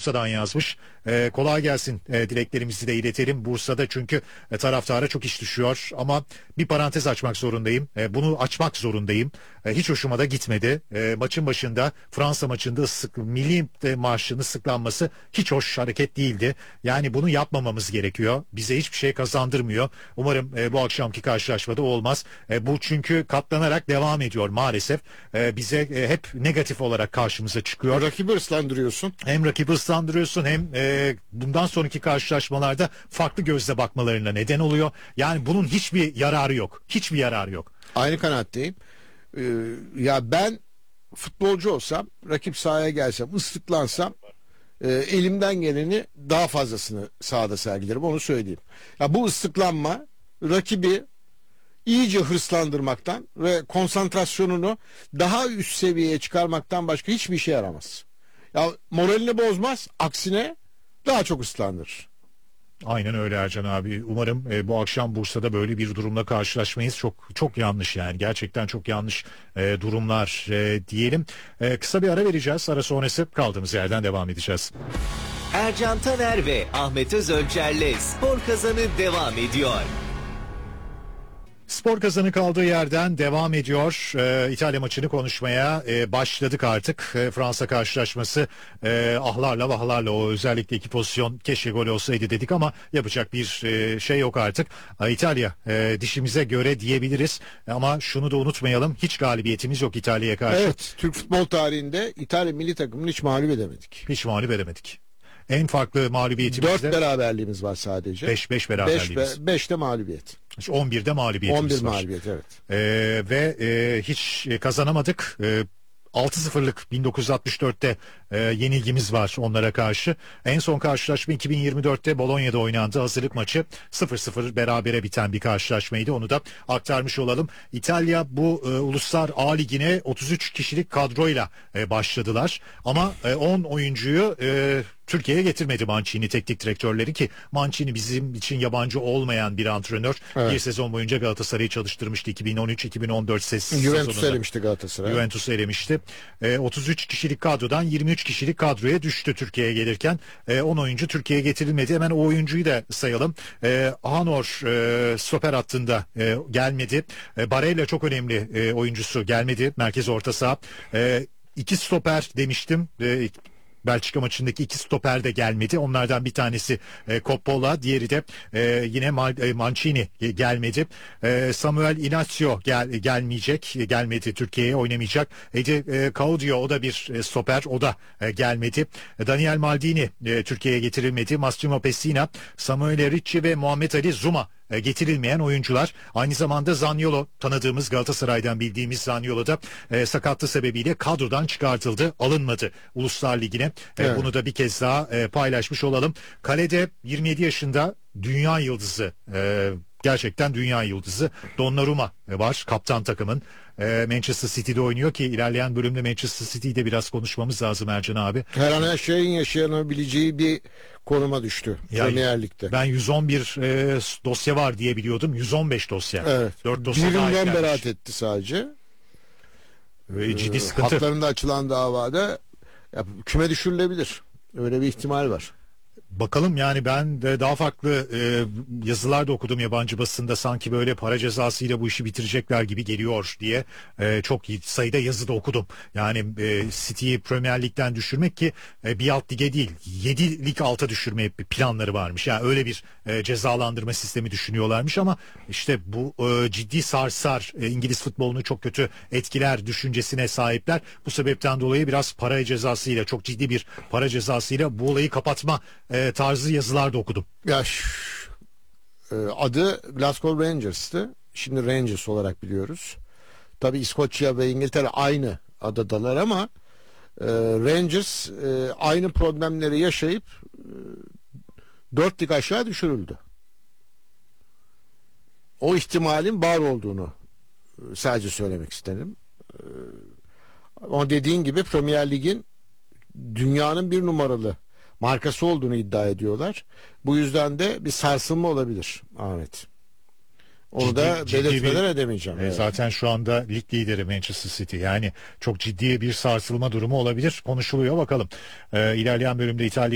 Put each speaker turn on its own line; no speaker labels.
Bursa'dan yazmış. Kolay gelsin dileklerimizi de iletelim. Bursa'da çünkü taraftara çok iş düşüyor ama bir parantez açmak zorundayım. Bunu açmak zorundayım. Hiç hoşuma da gitmedi. Maçın başında Fransa maçında milli marşının sıklanması hiç hoş hareket değildi. Yani bunu yapmamamız gerekiyor. Bize hiçbir şey kazandırmıyor. Umarım bu akşamki karşılaşmada olmaz. Bu çünkü katlanarak devam ediyor maalesef. Bize hep negatif olarak karşımıza çıkıyor.
Rakibi ıslandırıyorsun.
Hem rakibi ıslandırıyorsun hem bundan sonraki karşılaşmalarda farklı gözle bakmalarına neden oluyor. Yani bunun hiçbir yararı yok. Hiçbir yararı yok.
Aynı kanaatteyim. Ya ben futbolcu olsam, rakip sahaya gelsem, ıslıklansam elimden geleni daha fazlasını sahada sergilerim, onu söyleyeyim. Ya bu ıslıklanma rakibi iyice hırslandırmaktan ve konsantrasyonunu daha üst seviyeye çıkarmaktan başka hiçbir işe yaramaz. Ya moralini bozmaz, aksine daha çok ıslandırır.
Aynen öyle Ercan abi. Umarım bu akşam Bursa'da böyle bir durumla karşılaşmayız. Çok çok yanlış yani. Gerçekten çok yanlış durumlar diyelim. Kısa bir ara vereceğiz. Ara sonrası kaldığımız yerden devam edeceğiz.
Ercan Taner ve Ahmet Özölçer'le Spor Kazanı devam ediyor.
Spor Kazanı kaldığı yerden devam ediyor. İtalya maçını konuşmaya başladık artık. Fransa karşılaşması ahlarla vahlarla, o özellikle iki pozisyon keşke gol olsaydı dedik ama yapacak bir şey yok artık. İtalya dişimize göre diyebiliriz ama şunu da unutmayalım, hiç galibiyetimiz yok İtalya'ya karşı.
Evet, Türk futbol tarihinde İtalya milli takımını hiç mağlup edemedik.
Hiç mağlup edemedik. En farklı mağlubiyetimiz
4 beraberliğimiz var sadece.
5 beraberliğimiz.
5'te mağlubiyet.
11'de mağlubiyetimiz
11
var.
mağlubiyet, evet.
Ve hiç kazanamadık. 6-0'lık 1964'te yenilgimiz var onlara karşı. En son karşılaşma 2024'te Bolonya'da oynandı. Hazırlık maçı 0-0 berabere biten bir karşılaşmaydı. Onu da aktarmış olalım. İtalya bu Uluslar A Ligi'ne 33 kişilik kadroyla başladılar. Ama 10 oyuncuyu Türkiye'ye getirmedi Mancini teknik direktörleri, ki Mancini bizim için yabancı olmayan bir antrenör. Evet. Bir sezon boyunca Galatasaray'ı çalıştırmıştı 2013-2014 sezonunda.
Juventus'u elemişti Galatasaray.
Juventus'u elemişti. 33 kişilik kadrodan 23 kişilik kadroya düştü Türkiye'ye gelirken. 10 oyuncu Türkiye'ye getirilmedi. Hemen o oyuncuyu da sayalım. Hanor stoper hattında gelmedi. Barella çok önemli oyuncusu gelmedi. Merkez orta saha. 2 stoper demiştim. Belçika maçındaki 2 stoper de gelmedi. Onlardan bir tanesi Coppola, diğeri de yine Mancini gelmedi. Samuel Inacio gelmedi Türkiye'ye, oynamayacak. Edi Caudio, o da bir stoper, o da gelmedi. Daniel Maldini Türkiye'ye getirilmedi. Massimo Pessina, Samuel Ricci ve Muhammed Ali Zuma getirilmeyen oyuncular. Aynı zamanda Zaniolo, tanıdığımız Galatasaray'dan bildiğimiz Zaniolo da sakatlığı sebebiyle kadrodan çıkartıldı, alınmadı Uluslar Ligi'ne. Evet. Bunu da bir kez daha paylaşmış olalım. Kalede 27 yaşında dünya yıldızı, gerçekten dünya yıldızı Donnarumma var, kaptan takımın. Manchester City'de oynuyor ki ilerleyen bölümde Manchester City'de biraz konuşmamız lazım Ercan abi.
Her an her şeyin yaşanabileceği bir konuma düştü Premier Lig'de.
Ben 111 dosya var diye biliyordum. 115 dosya.
Evet.
4 dosya
birinden beraat etti sadece.
Ciddi sıkıntı.
Haklarında açılan davada küme düşürülebilir. Öyle bir ihtimal var.
Bakalım, yani ben de daha farklı yazılar da okudum yabancı basında, sanki böyle para cezasıyla bu işi bitirecekler gibi geliyor diye çok sayıda yazı da okudum. Yani City'yi Premier Lig'den düşürmek, ki bir alt lige değil 7 lig alta düşürme planları varmış. Yani öyle bir cezalandırma sistemi düşünüyorlarmış ama işte bu ciddi sarsar, İngiliz futbolunu çok kötü etkiler düşüncesine sahipler. Bu sebepten dolayı biraz para cezasıyla, çok ciddi bir para cezasıyla bu olayı kapatma tarzı yazılar da okudum.
Ya adı Glasgow Rangers'tı. Şimdi Rangers olarak biliyoruz. Tabii İskoçya ve İngiltere aynı adadalar ama Rangers aynı problemleri yaşayıp 4 lig aşağı düşürüldü. O ihtimalin var olduğunu sadece söylemek istedim. Ama dediğin gibi Premier Lig'in dünyanın bir numaralı markası olduğunu iddia ediyorlar. Bu yüzden de bir sarsılma olabilir Ahmet. Onu da belirtmeden edemeyeceğim. Evet.
Zaten şu anda lig lideri Manchester City. Yani çok ciddi bir sarsılma durumu olabilir. Konuşuluyor, bakalım. İlerleyen bölümde İtalya